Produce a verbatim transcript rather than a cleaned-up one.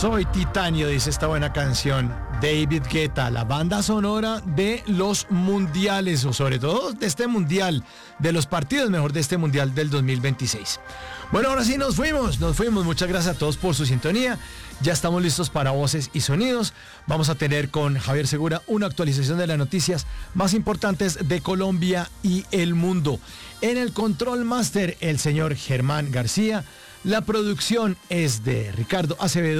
Soy Titanio, dice esta buena canción. David Guetta, la banda sonora de los mundiales, o sobre todo de este mundial, de los partidos, mejor, de este mundial del dos mil veintiséis. Bueno, ahora sí nos fuimos, nos fuimos. Muchas gracias a todos por su sintonía. Ya estamos listos para voces y sonidos. Vamos a tener con Javier Segura una actualización de las noticias más importantes de Colombia y el mundo. En el Control Master, el señor Germán García. La producción es de Ricardo Acevedo.